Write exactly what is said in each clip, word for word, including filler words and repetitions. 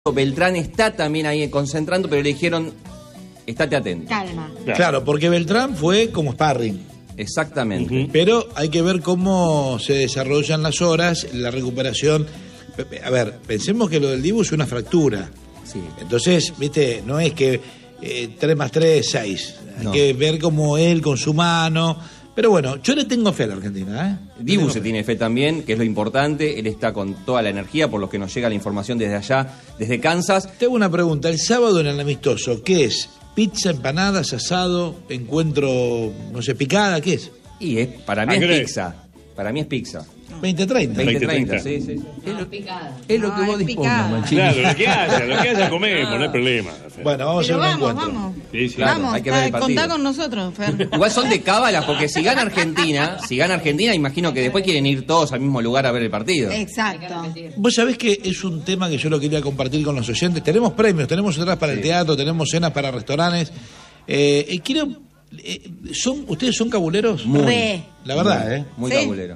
Beltrán está también ahí concentrando, pero le dijeron, estate atento. Calma. Claro, claro, porque Beltrán fue como sparring. Exactamente. Uh-huh. Pero hay que ver cómo se desarrollan las horas, la recuperación. A ver, pensemos que lo del Dibu es una fractura. Sí. Entonces, viste, no es que eh, tres más tres es seis. Hay no. que ver cómo él con su mano. Pero bueno, yo le tengo fe a la Argentina, ¿eh? Dibu se fe. tiene fe también, que es lo importante. Él está con toda la energía, por lo que nos llega la información desde allá, desde Kansas. Tengo una pregunta. El sábado en el amistoso, ¿qué es? ¿Pizza, empanadas, asado, encuentro, no sé, picada? ¿Qué es? Y es, para mí es pizza. Para mí es pizza. veinte treinta. veinte treinta, sí, sí. sí. No, es lo, picada. Es lo no, que vos dispongas, Manchini. Claro, lo que haya, lo que haya comemos, no hay problema. Bueno, vamos Pero a hacer vamos, un encuentro. vamos. Sí, sí. Claro, vamos, hay que ver el partido. contá con nosotros, Fer. Igual son de cábala, porque si gana Argentina, si gana Argentina, imagino que después quieren ir todos al mismo lugar a ver el partido. Exacto. Vos sabés que es un tema que yo lo quería compartir con los oyentes. Tenemos premios, tenemos entradas para sí. el teatro, tenemos cenas para restaurantes. Eh, eh, quiero... Eh, son, ¿Ustedes son cabuleros? Muy. Re. La verdad, muy, ¿eh? Muy ¿Sí? cabulero.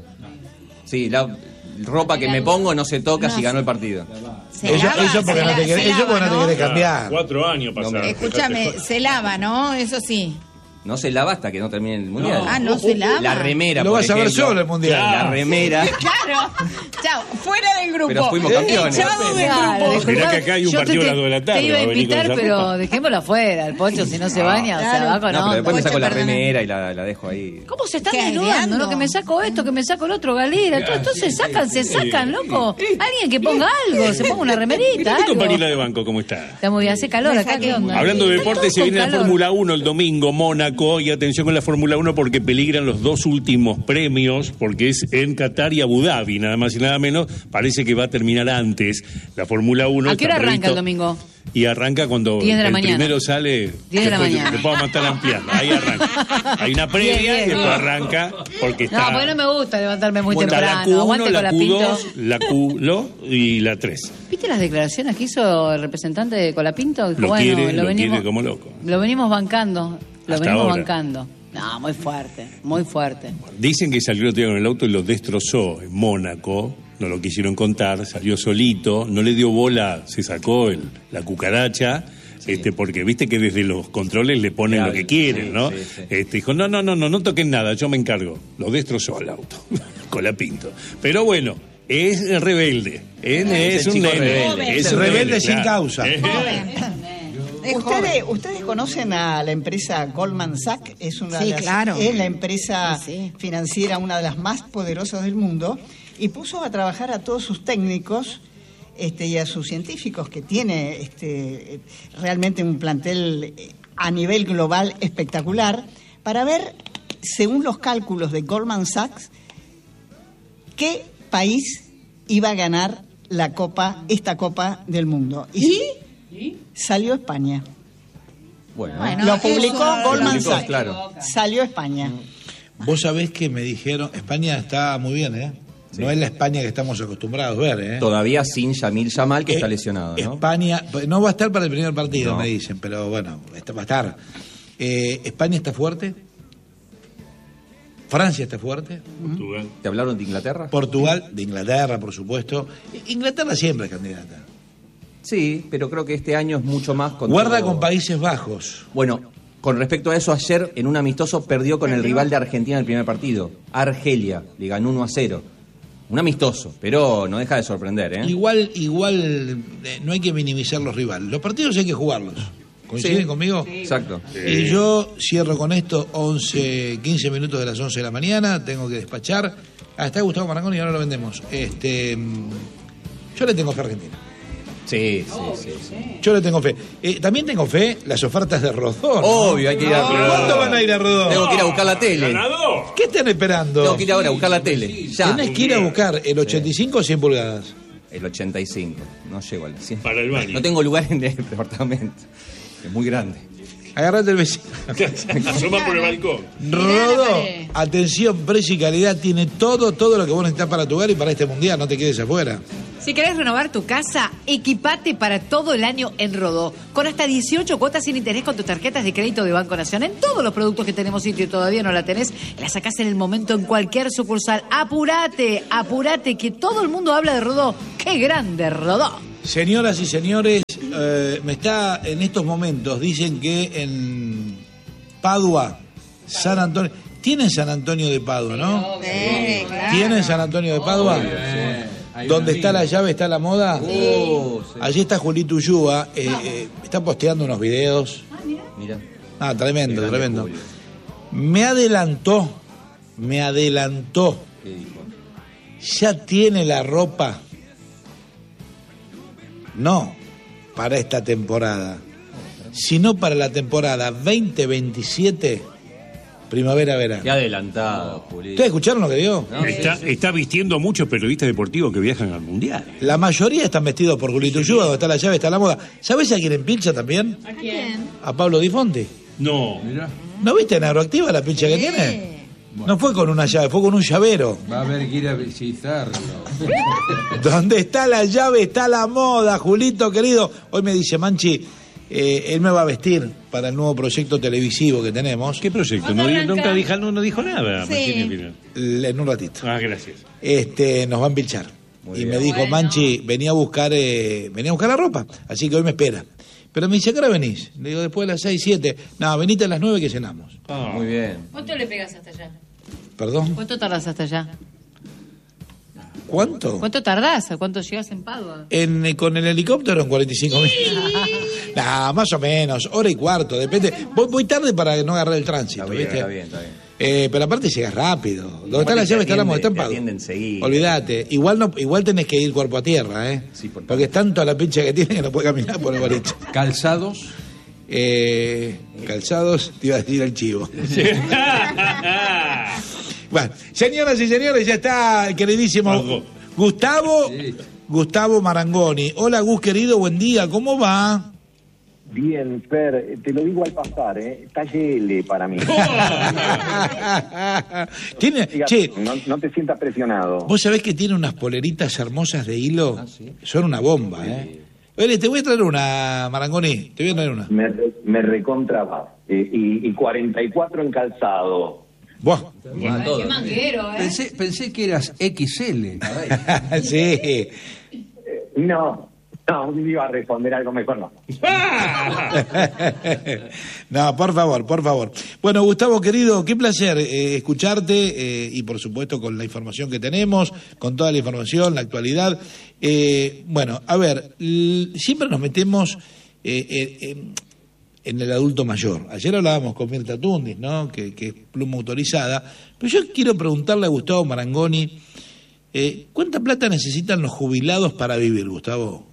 Sí, la ropa que me pongo no se toca no, si ganó sí. el partido. Se Ellos lava, eso porque se no la- te querés, se ellos lava, porque no te ¿no? querés cambiar. Cuatro años pasaron. Escúchame, se lava, ¿no? Eso sí. No se lava hasta que no termine el mundial. Ah, no se lava. La remera, Lo por vas a ver ejemplo. solo el mundial. La remera. Claro. Chao, fuera del grupo. Pero fuimos campeones. Echado del Claro, grupo. Mirá que acá hay un yo partido te, a las dos de la tarde, Te iba a va a venir invitar, con esa pero ropa. dejémoslo afuera. El Pocho, si no se baña, claro. o sea, va con No, pero onda. después me Pocho, saco la perdóname. remera y la, la dejo ahí. ¿Cómo se están ¿Qué, desnudando? ideando? ¿No? Que me saco esto, que me saco el otro, galera. Todo, entonces sacan, se sacan, loco. Alguien que ponga algo, se ponga una remerita. Mirá mi algo. compañera de banco cómo está. Está muy bien, hace calor acá, ¿qué onda? Hablando de Está deporte, todo se con viene la calor. Fórmula uno el domingo, Mónaco, y atención con la Fórmula uno porque peligran los dos últimos premios, porque es en Qatar y Abu Dhabi, nada más y nada menos. Parece que va a terminar antes la Fórmula uno. ¿A qué hora está arranca previsto- el domingo? Y arranca cuando diez de la el mañana. primero sale. diez de la después mañana. Después vamos a estar ampliando. Ahí arranca. Hay una previa Bien, bien, y después bien. arranca porque No, está. porque no me gusta levantarme muy está la temprano. Q uno, Aguante la con la Q Pinto. dos, la Q lo y la tres. ¿Viste las declaraciones que hizo el representante de Colapinto? Dijo, Lo bueno, quiere, lo, lo venimos, quiere como loco. Lo venimos bancando. Lo Hasta venimos ahora. bancando. No, muy fuerte, muy fuerte. Dicen que salió el otro día con el auto y lo destrozó en Mónaco. No lo quisieron contar, salió solito, no le dio bola, se sacó el, la cucaracha. Sí. Este, porque viste que desde los controles le ponen Claro, lo que quieren, sí, ¿no? sí, sí. Este, dijo, no, no, no, no, no toquen nada, yo me encargo. Lo destrozó el auto, Colapinto. Pero bueno, es rebelde, es, es Ese un chico nene. rebelde. Es Es un rebelde nene, sin claro. causa. Eh, ¿Ustedes, ¿Ustedes conocen a la empresa Goldman Sachs? Es una Sí, de las, claro. es la empresa Sí, sí. financiera, una de las más poderosas del mundo, y puso a trabajar a todos sus técnicos este, y a sus científicos, que tiene este, realmente un plantel eh, a nivel global espectacular, para ver, según los cálculos de Goldman Sachs, qué país iba a ganar la copa, esta Copa del Mundo. ¿Y? Salió España. Bueno, Bueno, Lo publicó eso- Goldman Publicó, Sachs. claro. Salió España. Vos sabés que me dijeron, España está muy bien, ¿eh? No es la España que estamos acostumbrados a ver, ¿eh? todavía sin Yamil Yamal, que Eh, está lesionado, ¿no? España, no va a estar para el primer partido, No. me dicen, pero bueno, está- va a estar. Eh, España está fuerte. Francia está fuerte. Portugal. ¿Te hablaron de Inglaterra? Portugal, de Inglaterra, por supuesto. Inglaterra siempre es candidata. Sí, pero creo que este año es mucho más con Guarda todo- con Países Bajos. Bueno, con respecto a eso, ayer en un amistoso perdió con el rival de Argentina en el primer partido, Argelia, le ganó uno a cero. Un amistoso, pero no deja de sorprender, ¿eh? Igual, igual, eh, no hay que minimizar los rivales. Los partidos hay que jugarlos. ¿Coinciden Sí. conmigo? Exacto. Y yo cierro con esto, once, quince minutos de las once de la mañana, tengo que despachar. Ah, está Gustavo Marangoni y ahora lo vendemos. Este, mm, yo le tengo fe a Argentina. Sí, sí, sí, sí. Yo le tengo fe. Eh, también tengo fe las ofertas de Rodón. ¿no? Obvio, hay que ir a ¿Cuánto van a ir a Rodón? Tengo que ir a buscar la tele. ¡Ganador! ¿Qué están esperando? Tengo que ir ahora a buscar la tele. Ya. Tenés que ir a buscar el ochenta y cinco o cien pulgadas. El ochenta y cinco. No llego al cien. Para el baño. No tengo lugar en el departamento. Es muy grande. Agarrate el vecino. Asoma por el balcón. Rodó, atención, precio y calidad, tiene todo, todo lo que vos necesitas para tu hogar y para este mundial, no te quedes afuera. Si querés renovar tu casa, equipate para todo el año en Rodó. Con hasta dieciocho cuotas sin interés con tus tarjetas de crédito de Banco Nación. En todos los productos que tenemos, si todavía no la tenés, la sacás en el momento en cualquier sucursal. Apurate, apurate, que todo el mundo habla de Rodó. ¡Qué grande Rodó! Señoras y señores, eh, me está en estos momentos, dicen que en Padua, San Antonio, tienen San Antonio de Padua, ¿no? Sí, claro. ¿Tienen San Antonio de Padua? Hay Donde una está la mina. llave está la moda. Oh, sí. Allí está Julito Ullúa, eh, eh, está posteando unos videos. Mira. Ah, tremendo, Qué grande tremendo. Julio. Me adelantó, me adelantó. ¿Qué dijo? Ya tiene la ropa. No para esta temporada, sino para la temporada veinte veintisiete, primavera-verano. Qué adelantado, Julio. ¿Ustedes escucharon lo que dijo? No, Está, está vistiendo a muchos periodistas deportivos que viajan al Mundial. La mayoría están vestidos por Julito Ullúa, donde está la llave, está la moda. ¿Sabés a quién empilcha también? ¿A quién? A Pablo Di Fonti. No. Mirá, ¿No viste en Agroactiva la pincha que tiene? No fue con una llave, fue con un llavero. va a haber que ir a visitarlo. Donde está la llave está la moda, Julito querido. Hoy me dice Manchi, eh, él me va a vestir para el nuevo proyecto televisivo que tenemos. ¿Qué proyecto? No, di- nunca dijo, no, no dijo nada. Sí. Martín, al final. L- En un ratito. Ah, gracias. Este, nos va a empilchar. Muy Y bien. me dijo, Bueno. Manchi, venía a buscar, eh, venía a buscar la ropa, así que hoy me espera. Pero me dice, ¿qué hora venís? Le digo, después de las seis, siete. No, venite a las nueve que cenamos. Ah. Muy bien. ¿Cuánto le pegas hasta allá? ¿Perdón? ¿Cuánto tardás hasta allá? ¿Cuánto? ¿Cuánto tardás? ¿A cuánto llegas en Padua? En, eh, con el helicóptero en cuarenta y cinco minutos. Nah, más o menos, hora y cuarto, depende. Voy, voy tarde para no agarrar el tránsito, Está bien, ¿viste? está bien, está bien. Eh, pero aparte llegas rápido. Donde está Aparte la te llave está la atiende- moda, está en te Padua. atiende enseguida. Olvídate, igual no, igual tenés que ir cuerpo a tierra, ¿eh? Sí, por Porque es tanto la pincha que tiene que no puede caminar por el boliche. Calzados. Eh, calzados, te iba a decir el chivo. Bueno, señoras y señores, ya está el queridísimo Algo. Gustavo, Sí. Gustavo Marangoni. Hola Gus, querido, buen día, ¿cómo va? Bien, Fer, te lo digo al pasar, ¿eh? Está G L para mí. Tiene, Fíjate, che, no, no te sientas presionado. vos sabés que tiene unas poleritas hermosas de hilo. Ah, sí. Son una bomba, ¿eh? Oye, te voy a traer una, Marangoni, te voy a traer una. Me, re- me recontra va. Eh, y, y cuarenta y cuatro en calzado. Buah. Va todo. Qué manguero, ¿eh? Pensé, pensé que eras equis ele. Sí. Eh, no, no, me iba a responder algo mejor, no. No, por favor, por favor. Bueno, Gustavo, querido, qué placer eh, escucharte eh, y por supuesto con la información que tenemos, con toda la información, la actualidad. Eh, bueno, a ver, l- siempre nos metemos eh, eh, eh, en el adulto mayor. Ayer hablábamos con Mirta Tundis, ¿no? Que, que es pluma autorizada. Pero yo quiero preguntarle a Gustavo Marangoni, eh, ¿cuánta plata necesitan los jubilados para vivir, Gustavo?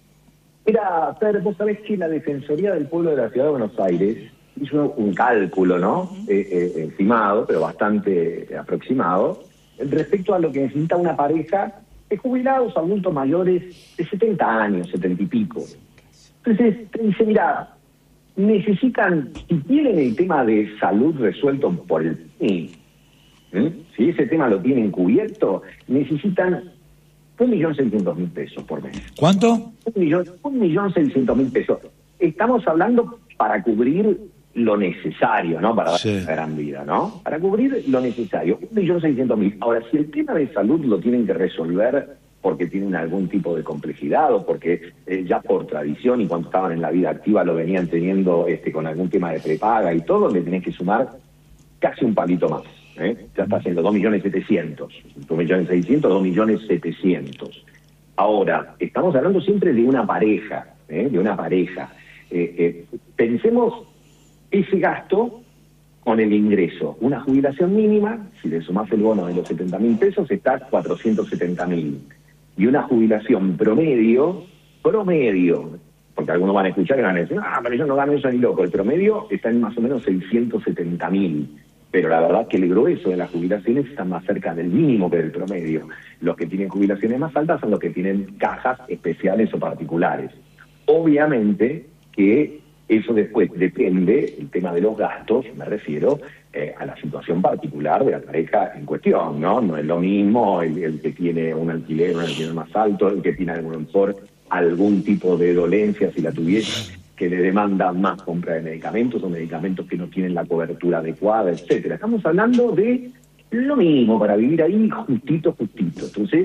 Mira, Fer, vos sabés que la Defensoría del Pueblo de la Ciudad de Buenos Aires hizo un cálculo, ¿no? Eh, eh, estimado, pero bastante aproximado, respecto a lo que necesita una pareja de jubilados adultos mayores de setenta años, setenta y pico. Entonces, te dice, mira, necesitan, si tienen el tema de salud resuelto por el P N I, ¿eh? Si ese tema lo tienen cubierto, necesitan un millón seiscientos mil pesos por mes. ¿Cuánto? Un millón, un millón seiscientos mil pesos. Estamos hablando para cubrir lo necesario, ¿no? Para dar Sí. una gran vida, ¿no? Para cubrir lo necesario. Un millón seiscientos mil. Ahora, si el tema de salud lo tienen que resolver porque tienen algún tipo de complejidad o porque eh, ya por tradición y cuando estaban en la vida activa lo venían teniendo este con algún tema de prepaga y todo, le tenés que sumar casi un palito más. ¿eh? Ya está haciendo dos millones setecientos. dos millones seiscientos, dos millones setecientos. Ahora, estamos hablando siempre de una pareja, ¿eh? de una pareja. Eh, eh, pensemos ese gasto con el ingreso. Una jubilación mínima, si le sumás el bono de los setenta mil pesos, está cuatrocientos setenta mil. Y una jubilación promedio, promedio, porque algunos van a escuchar y van a decir, ah, pero yo no gano eso ni loco. El promedio está en más o menos seiscientos setenta mil. Pero la verdad que el grueso de las jubilaciones están más cerca del mínimo que del promedio. Los que tienen jubilaciones más altas son los que tienen cajas especiales o particulares. Obviamente que eso después depende, el tema de los gastos, me refiero eh, a la situación particular de la pareja en cuestión, ¿no? No es lo mismo el, el que tiene un alquiler, un alquiler más alto, el que tiene a lo mejor algún tipo de dolencia, si la tuviese, que le demanda más compra de medicamentos o medicamentos que no tienen la cobertura adecuada, etcétera. Estamos hablando de lo mismo para vivir ahí justito, justito. Entonces,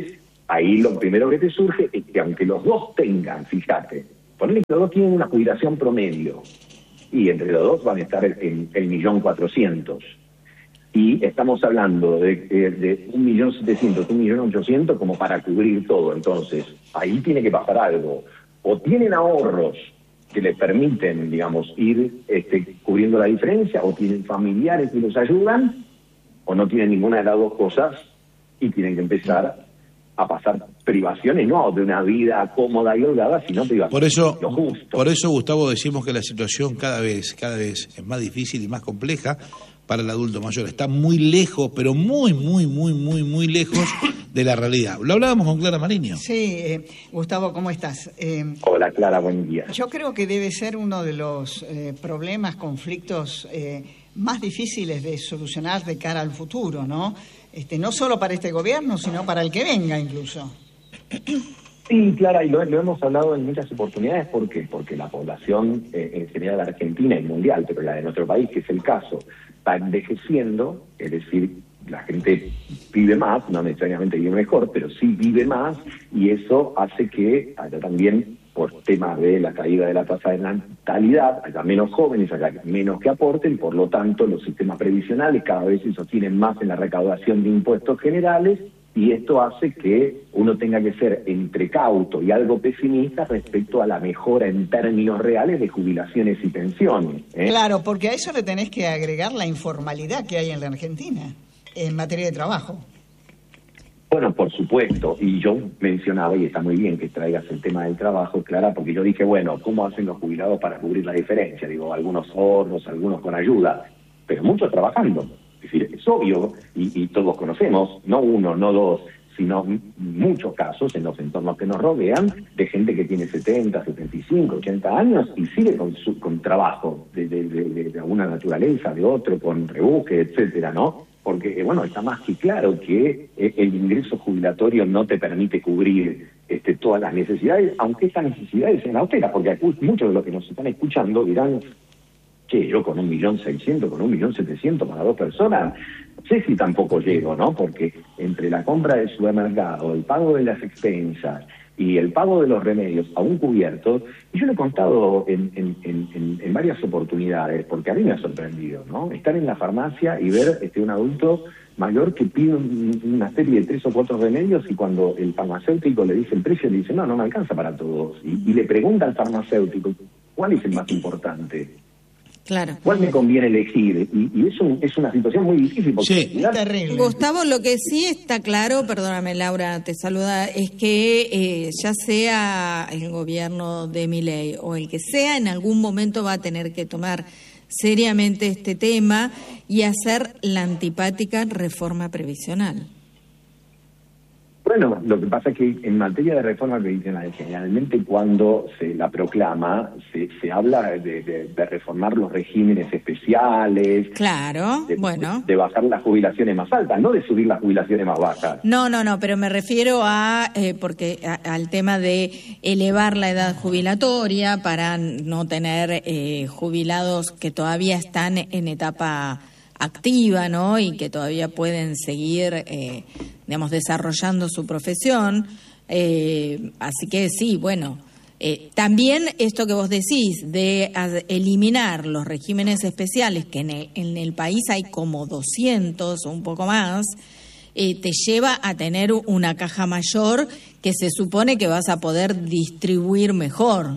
Ahí lo primero que te surge es que aunque los dos tengan, fíjate, ponele que los dos tienen una jubilación promedio, y entre los dos van a estar en el millón cuatrocientos. Y estamos hablando de, de, de un millón setecientos, un millón ochocientos como para cubrir todo. Entonces, ahí tiene que pasar algo. O tienen ahorros que les permiten, digamos, ir este, cubriendo la diferencia, o tienen familiares que los ayudan, o no tienen ninguna de las dos cosas y tienen que empezar a pasar privaciones, no de una vida cómoda y holgada, sino privaciones. Por eso, lo justo. por eso, Gustavo, decimos que la situación cada vez, cada vez es más difícil y más compleja para el adulto mayor. Está muy lejos, pero muy, muy, muy, muy, muy lejos de la realidad. Lo hablábamos con Clara Mariño. Sí, eh, Gustavo, ¿cómo estás? Eh, Hola, Clara, buen día. yo creo que debe ser uno de los eh, problemas, conflictos eh, más difíciles de solucionar de cara al futuro, ¿no? Este, no solo para este gobierno, sino para el que venga incluso. Sí, Clara, y lo, lo hemos hablado en muchas oportunidades. ¿Por qué? Porque la población eh, en general argentina y mundial, pero la de nuestro país, que es el caso, está envejeciendo, es decir, la gente vive más, no necesariamente vive mejor, pero sí vive más, y eso hace que haya también, por temas de la caída de la tasa de natalidad, haya menos jóvenes, haya menos que aporten, por lo tanto los sistemas previsionales cada vez se sostienen más en la recaudación de impuestos generales, y esto hace que uno tenga que ser entre cauto y algo pesimista respecto a la mejora en términos reales de jubilaciones y pensiones, ¿eh? Claro, porque a eso le tenés que agregar la informalidad que hay en la Argentina en materia de trabajo. Bueno, por supuesto, y yo mencionaba, y está muy bien que traigas el tema del trabajo, Clara, porque yo dije, bueno, ¿cómo hacen los jubilados para cubrir la diferencia? Digo, algunos ahorros, algunos con ayuda, pero muchos trabajando. Es decir, es obvio, y, y todos conocemos, no uno, no dos, sino muchos casos en los entornos que nos rodean, de gente que tiene setenta, setenta y cinco, ochenta años y sigue con su con trabajo de, de, de, de alguna naturaleza, de otro, con rebusque, etcétera, ¿no? Porque, bueno, está más que claro que el ingreso jubilatorio no te permite cubrir este, todas las necesidades, aunque esas necesidades sean austeras, porque muchos de los que nos están escuchando dirán, che, yo con un millón seiscientos, con un millón setecientos para dos personas, no sé si tampoco llego, ¿no? Porque entre la compra del supermercado, el pago de las expensas y el pago de los remedios aún cubiertos, y yo lo he contado en, en, en, en varias oportunidades, porque a mí me ha sorprendido, ¿no? Estar en la farmacia y ver este, un adulto mayor que pide un, una serie de tres o cuatro remedios, y cuando el farmacéutico le dice el precio, le dice, no, no me alcanza para todos. Y, y le pregunta al farmacéutico, ¿cuál es el más importante? Claro. ¿Cuál me conviene elegir? Y, y es, un, es una situación muy difícil. Porque Sí. mirá, Terrible. Gustavo, lo que sí está claro, perdóname Laura, te saluda, es que eh, ya sea el gobierno de Milei o el que sea, en algún momento va a tener que tomar seriamente este tema y hacer la antipática reforma previsional. Bueno, lo que pasa es que en materia de reforma previsional, generalmente cuando se la proclama, se, se habla de, de, de reformar los regímenes especiales, Claro, de, bueno. de, de bajar las jubilaciones más altas, no de subir las jubilaciones más bajas. No, no, no, pero me refiero a, eh, porque a- al tema de elevar la edad jubilatoria para no tener eh, jubilados que todavía están en etapa activa, ¿no? Y que todavía pueden seguir, eh, digamos, desarrollando su profesión. Eh, así que sí, bueno. Eh, también esto que vos decís de a- eliminar los regímenes especiales, que en el, en el país hay como doscientos o un poco más, eh, te lleva a tener una caja mayor que se supone que vas a poder distribuir mejor.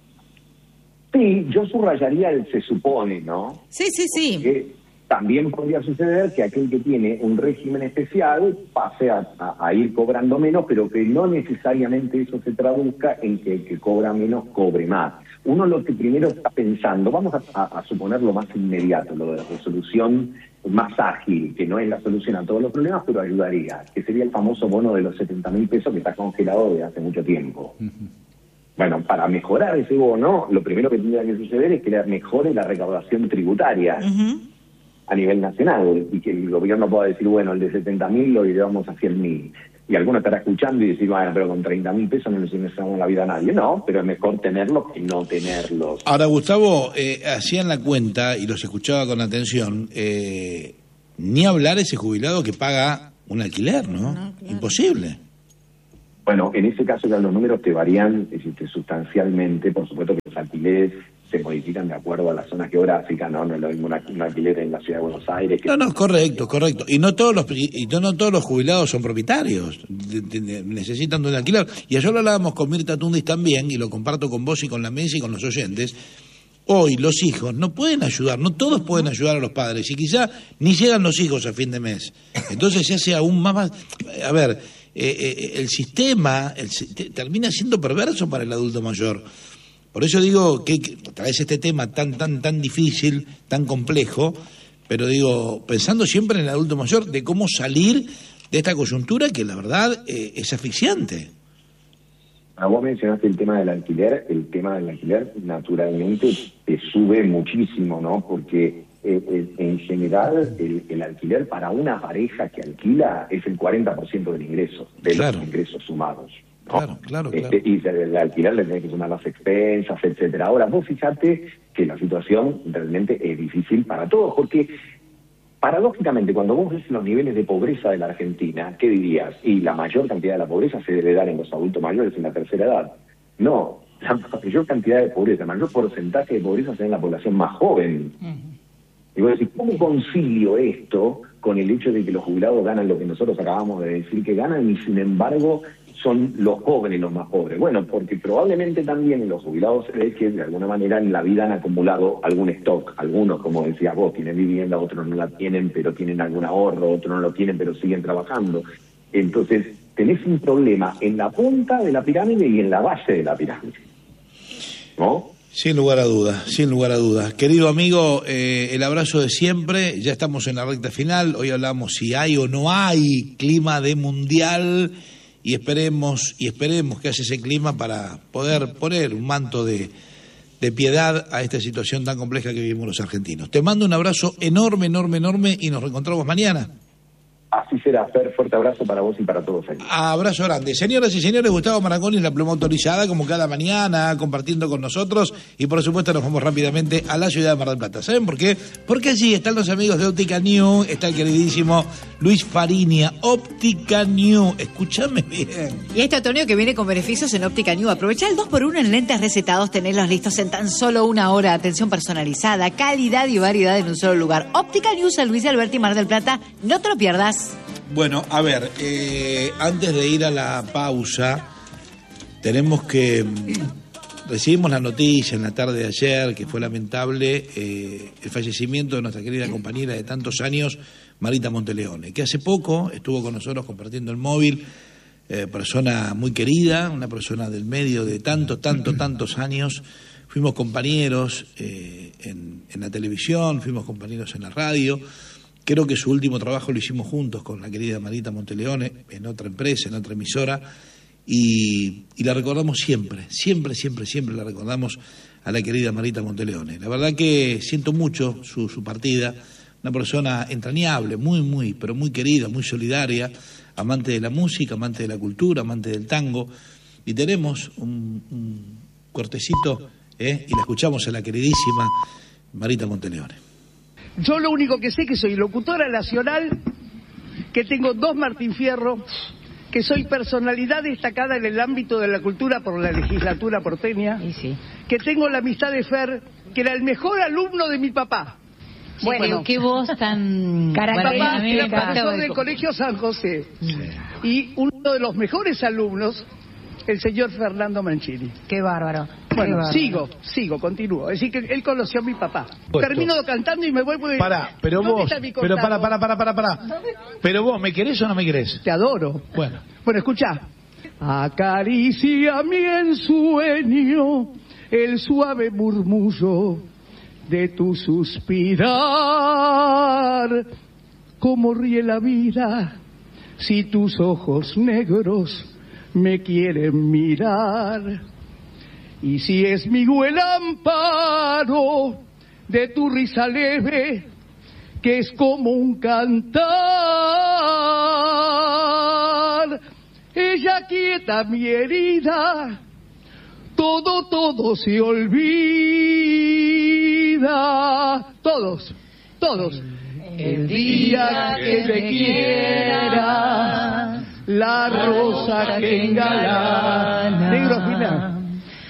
Sí, yo subrayaría el se supone, ¿no? Sí, sí, sí. Que también podría suceder que aquel que tiene un régimen especial pase a, a- a ir cobrando menos, pero que no necesariamente eso se traduzca en que el que cobra menos cobre más. Uno lo que primero está pensando, vamos a, a- a suponer lo más inmediato, lo de la resolución más ágil, que no es la solución a todos los problemas, pero ayudaría, que sería el famoso bono de los setenta mil pesos que está congelado desde hace mucho tiempo. Bueno, para mejorar ese bono, lo primero que tendría que suceder es que la- mejore la recaudación tributaria Ujú. a nivel nacional, y que el gobierno pueda decir, bueno, el de setenta mil lo llevamos a cien mil. Y alguno estará escuchando y decir, bueno, pero con treinta mil pesos no le solucionamos la vida a nadie. No, pero es mejor tenerlos que no tenerlos. Ahora, Gustavo, eh, hacían la cuenta y los escuchaba con atención, eh, ni hablar ese jubilado que paga un alquiler, ¿no? No, claro. Imposible. Bueno, en ese caso ya los números te varían este, sustancialmente. Por supuesto que los alquileres se modifican de acuerdo a la zona geográfica, ¿no? No es lo mismo una- un alquiler en la ciudad de Buenos Aires que... No, no, correcto, correcto. Y no todos los y no, no todos los jubilados son propietarios, de- de- de- necesitan donde alquilar. Y ayer lo hablábamos con Mirta Tundis también, y lo comparto con vos y con la mesa y con los oyentes. Hoy los hijos no pueden ayudar, no todos pueden ayudar a los padres, y quizá ni llegan los hijos a fin de mes. Entonces se hace aún más... A ver, eh, eh, el sistema el, si- te- termina siendo perverso para el adulto mayor. Por eso digo que, que traes este tema tan, tan, tan difícil, tan complejo, pero digo, pensando siempre en el adulto mayor, de cómo salir de esta coyuntura que la verdad eh, es asfixiante. Ah, vos mencionaste el tema del alquiler. El tema del alquiler naturalmente te sube muchísimo, ¿no? Porque eh, eh, en general el, el alquiler para una pareja que alquila es el cuarenta por ciento del ingreso, de Claro. los ingresos sumados, ¿no? Claro, claro, Este, claro. y el alquiler le tenés que sumar las expensas, etcétera. Ahora, vos fijate que la situación realmente es difícil para todos, porque paradójicamente, cuando vos ves los niveles de pobreza de la Argentina, ¿qué dirías? Y la mayor cantidad de la pobreza se debe dar en los adultos mayores en la tercera edad. No, la mayor cantidad de pobreza, el mayor porcentaje de pobreza se da en la población más joven. Y vos decís, ¿cómo concilio esto con el hecho de que los jubilados ganan lo que nosotros acabamos de decir que ganan y sin embargo son los jóvenes los más pobres? Bueno, porque probablemente también en los jubilados se ve que de alguna manera en la vida han acumulado algún stock. Algunos, como decías vos, tienen vivienda, otros no la tienen, pero tienen algún ahorro, otros no lo tienen, pero siguen trabajando. Entonces, tenés un problema en la punta de la pirámide y en la base de la pirámide, ¿no? Sin lugar a dudas, sin lugar a dudas. Querido amigo, eh, el abrazo de siempre, ya estamos en la recta final, hoy hablamos si hay o no hay clima de mundial y esperemos, y esperemos que haya ese clima para poder poner un manto de, de piedad a esta situación tan compleja que vivimos los argentinos. Te mando un abrazo enorme, enorme, enorme y nos reencontramos mañana. Así será, Fer, fuerte abrazo para vos y para todos ahí. Abrazo grande. Señoras y señores, Gustavo Marangoni en la pluma autorizada, como cada mañana, compartiendo con nosotros. Y por supuesto nos vamos rápidamente a la ciudad de Mar del Plata. ¿Saben por qué? Porque allí están los amigos de Óptica New, está el queridísimo Luis Fariña. Óptica New, escúchame bien. Y este otoño que viene con beneficios en Óptica New. Aprovecha el dos por uno en lentes recetados, tenerlos listos en tan solo una hora. Atención personalizada, calidad y variedad en un solo lugar. Óptica New, San Luis de Alberti, Mar del Plata. No te lo pierdas. Bueno, a ver, eh, antes de ir a la pausa, tenemos que... mm, Recibimos la noticia en la tarde de ayer que fue lamentable eh, el fallecimiento de nuestra querida compañera de tantos años, Marita Monteleone, que hace poco estuvo con nosotros compartiendo el móvil, eh, persona muy querida, una persona del medio de tantos, tantos, tantos años. Fuimos compañeros eh, en, en la televisión, fuimos compañeros en la radio. Creo que su último trabajo lo hicimos juntos con la querida Marita Monteleone, en otra empresa, en otra emisora, y, y la recordamos siempre, siempre, siempre, siempre la recordamos a la querida Marita Monteleone. La verdad que siento mucho su, su partida, una persona entrañable, muy, muy, pero muy querida, muy solidaria, amante de la música, amante de la cultura, amante del tango, y tenemos un, un cortecito, ¿eh? Y la escuchamos a la queridísima Marita Monteleone. Yo lo único que sé es que soy locutora nacional, que tengo dos Martín Fierro, que soy personalidad destacada en el ámbito de la cultura por la legislatura porteña, Y sí. que tengo la amistad de Fer, que era el mejor alumno de mi papá. Bueno, qué voz tan... Mi Bueno, papá a mí me era encanta. profesor del Colegio San José. Y uno de los mejores alumnos, el señor Fernando Mancini. Qué bárbaro. Bueno, Qué bárbaro. sigo, sigo, continúo. Es decir, que él conoció a mi papá. Puesto. Termino cantando y me vuelvo... de- Pará, pero ¿Dónde vos, está mi pero para, contado? para, para, para, para. Pero vos, ¿me querés o no me querés? Te adoro. Bueno. Bueno, escucha. Acaricia mi ensueño el suave murmullo de tu suspirar. Cómo ríe la vida si tus ojos negros me quieren mirar. Y si es mi el amparo de tu risa leve, que es como un cantar. Ella quieta mi herida, todo, todo se olvida. Todos, todos. El día que te quiera, la rosa que engalana. Negro, Fina.